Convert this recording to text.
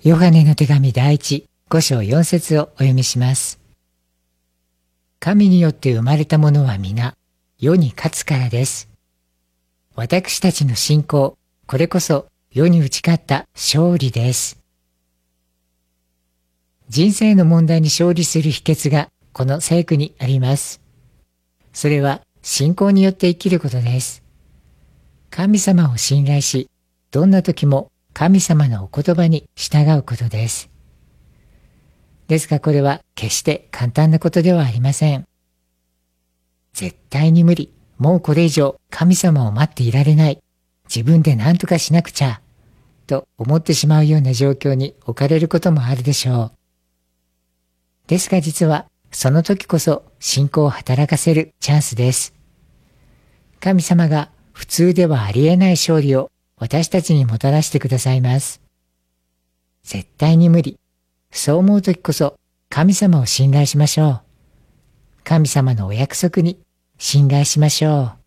ヨハネの手紙第一5章4節をお読みします。神によって生まれたものは皆、世に勝つからです。私たちの信仰、これこそ世に打ち勝った勝利です。人生の問題に勝利する秘訣がこの聖句にあります。それは信仰によって生きることです。神様を信頼し、どんな時も神様のお言葉に従うことです。ですがこれは決して簡単なことではありません。絶対に無理。もうこれ以上神様を待っていられない。自分で何とかしなくちゃ。と思ってしまうような状況に置かれることもあるでしょう。ですが実はその時こそ信仰を働かせるチャンスです。神様が普通ではありえない勝利を私たちにもたらしてくださいます。絶対に無理。そう思う時こそ神様を信頼しましょう。神様のお約束に信頼しましょう。